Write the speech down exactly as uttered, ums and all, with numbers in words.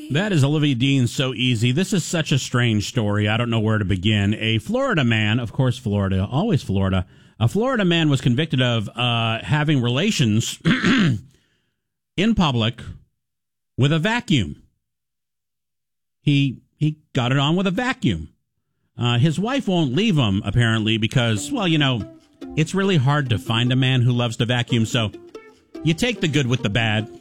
That is Olivia Dean's So Easy. This is such a strange story. I don't know where to begin. A Florida man, of course, Florida, always Florida. A Florida man was convicted of uh, having relations in public with a vacuum. He he got it on with a vacuum. Uh, his wife won't leave him, apparently, because, well, you know, it's really hard to find a man who loves to vacuum, so you take the good with the bad.